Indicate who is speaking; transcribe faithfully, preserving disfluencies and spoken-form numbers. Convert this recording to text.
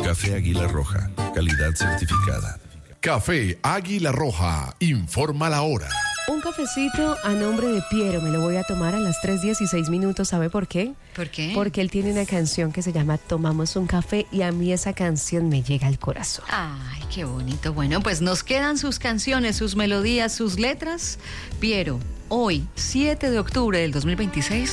Speaker 1: Café Águila Roja, calidad certificada.
Speaker 2: Café Águila Roja, informa la hora.
Speaker 3: Un cafecito a nombre de Piero, me lo voy a tomar a las tres dieciséis minutos, ¿sabe por qué?
Speaker 4: ¿Por qué?
Speaker 3: Porque él tiene una canción que se llama Tomamos un café y a mí esa canción me llega al corazón.
Speaker 4: Ay, qué bonito. Bueno, pues nos quedan sus canciones, sus melodías, sus letras. Piero, hoy, siete de octubre del dos mil veintiséis,